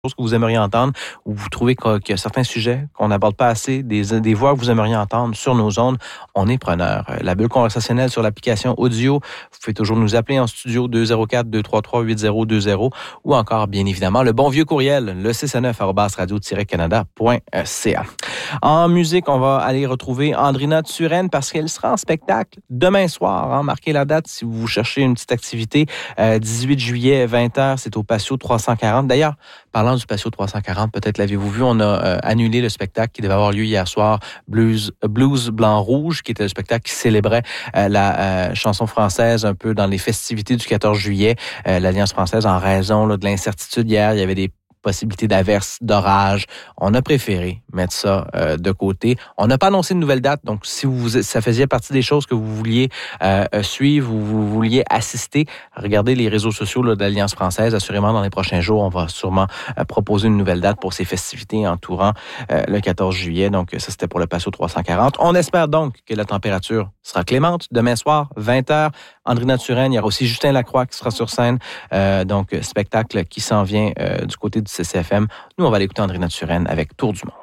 choses que vous aimeriez entendre ou vous trouvez qu'il y a certains sujets qu'on n'aborde pas assez, des voix que vous aimeriez entendre sur nos ondes, on est preneur. La bulle conversationnelle sur l'application audio, vous pouvez toujours nous appeler en studio 204-233-8020 ou encore, bien évidemment, le bon vieux courriel, le 609@radio-canada.ca. En musique, on va aller retrouver Andrina Turenne parce qu'elle sera en spectacle demain soir. Marquez la date si vous cherchez une petite activité. 18 juillet, 20h, c'est au Patio 340. D'ailleurs, parlant du Patio 340, peut-être l'avez-vous vu, on a annulé le spectacle qui devait avoir lieu hier soir, Blues Blanc-Rouge, qui était le spectacle qui célébrait la chanson française un peu dans les festivités du 14 juillet. L'Alliance française, en raison de l'incertitude hier, il y avait des possibilité d'averse, d'orage. On a préféré mettre ça de côté. On n'a pas annoncé de nouvelle date, donc si ça faisait partie des choses que vous vouliez suivre ou vous vouliez assister, regardez les réseaux sociaux de l'Alliance française. Assurément, dans les prochains jours, on va sûrement proposer une nouvelle date pour ces festivités entourant le 14 juillet. Donc, ça, c'était pour le Patio 340. On espère donc que la température sera clémente. Demain soir, 20h, Andrina Turenne. Il y aura aussi Justin Lacroix qui sera sur scène. Donc, spectacle qui s'en vient du côté du CCFM. Nous, on va aller écouter Andrina Turenne avec Tour du monde.